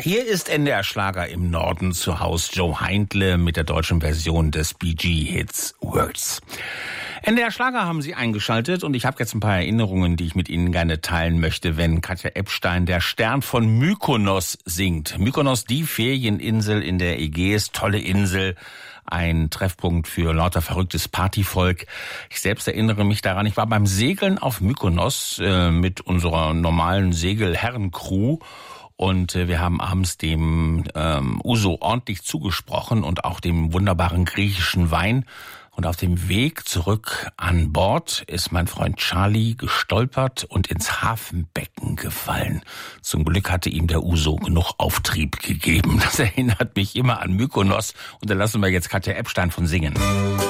Hier ist NDR Schlager im Norden zu Haus, Joe Heindle mit der deutschen Version des Bee Gees Words. NDR Schlager haben Sie eingeschaltet und ich habe jetzt ein paar Erinnerungen, die ich mit Ihnen gerne teilen möchte, wenn Katja Ebstein der Stern von Mykonos singt. Mykonos, die Ferieninsel in der Ägäis, tolle Insel. Ein Treffpunkt für lauter verrücktes Partyvolk. Ich selbst erinnere mich daran, ich war beim Segeln auf Mykonos mit unserer normalen Segelherrencrew und wir haben abends dem Uso ordentlich zugesprochen und auch dem wunderbaren griechischen Wein. Und auf dem Weg zurück an Bord ist mein Freund Charlie gestolpert und ins Hafenbecken gefallen. Zum Glück hatte ihm der Uso genug Auftrieb gegeben. Das erinnert mich immer an Mykonos. Und da lassen wir jetzt Katja Ebstein von singen.